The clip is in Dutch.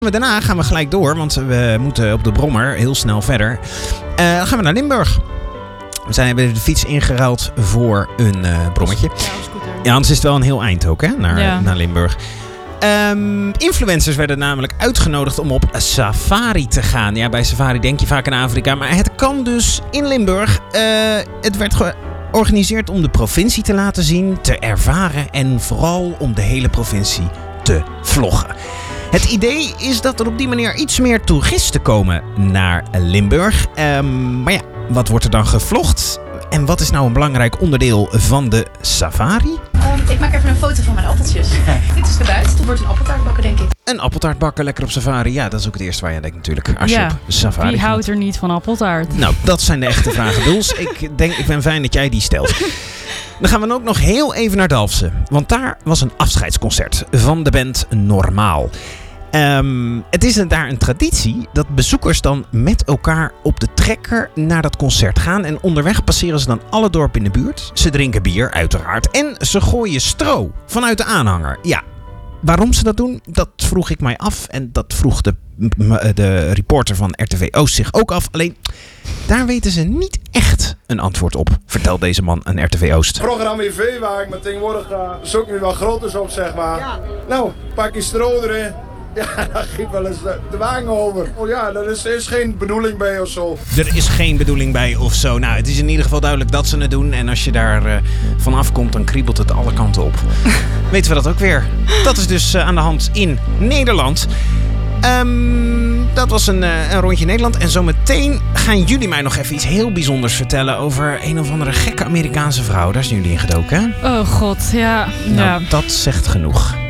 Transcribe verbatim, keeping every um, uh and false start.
Daarna gaan we gelijk door, want we moeten op de brommer heel snel verder. Uh, dan gaan we naar Limburg. We zijn, hebben de fiets ingeruild voor een uh, brommetje. Ja, anders is het wel een heel eind ook, hè, naar, ja. naar Limburg. Um, influencers werden namelijk uitgenodigd om op safari te gaan. Ja, bij safari denk je vaak aan Afrika, maar het kan dus in Limburg. Uh, het werd georganiseerd om de provincie te laten zien, te ervaren en vooral om de hele provincie te vloggen. Het idee is dat er op die manier iets meer toeristen komen naar Limburg. Um, maar ja, wat wordt er dan gevlogd? En wat is nou een belangrijk onderdeel van de safari? Um, ik maak even een foto van mijn appeltjes. Dit is de buit. Het wordt een appeltaart bakken, denk ik. Een appeltaart bakken, lekker op safari. Ja, dat is ook het eerste waar je denkt natuurlijk. Als ja, je op safari wie gaat. houdt er niet van appeltaart? Nou, dat zijn de echte vragen. Duls, ik denk, ik ben fijn dat jij die stelt. Dan gaan we dan ook nog heel even naar Dalfsen. Want daar was een afscheidsconcert van de band Normaal. Um, het is daar een traditie dat bezoekers dan met elkaar op de trekker naar dat concert gaan. En onderweg passeren ze dan alle dorpen in de buurt. Ze drinken bier, uiteraard. En ze gooien stro vanuit de aanhanger. Ja, waarom ze dat doen, dat vroeg ik mij af. En dat vroeg de, de reporter van R T V Oost zich ook af. Alleen, daar weten ze niet echt een antwoord op, vertelt deze man aan R T V Oost. Programma I V waar ik met tegenwoordig uh, zoek nu wel groters op, zeg maar. Ja. Nou, pak je stro erin. Ja, daar giet wel eens de, de wagen over. Oh ja, er is, er is geen bedoeling bij of zo. Er is geen bedoeling bij of zo. Nou, het is in ieder geval duidelijk dat ze het doen. En als je daar uh, vanaf komt, dan kriebelt het alle kanten op. Weten we dat ook weer. Dat is dus uh, aan de hand in Nederland. Um, dat was een, uh, een rondje Nederland. En zometeen gaan jullie mij nog even iets heel bijzonders vertellen over een of andere gekke Amerikaanse vrouw. Daar zijn jullie in gedoken, hè? Oh god, ja. Nou, ja. dat zegt genoeg.